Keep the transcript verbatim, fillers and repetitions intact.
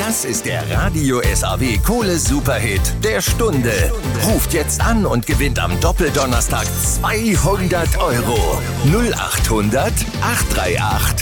Das ist der Radio S A W Kohle Superhit der Stunde. Ruft jetzt an und gewinnt am Doppeldonnerstag zweihundert Euro. null acht hundert, acht drei acht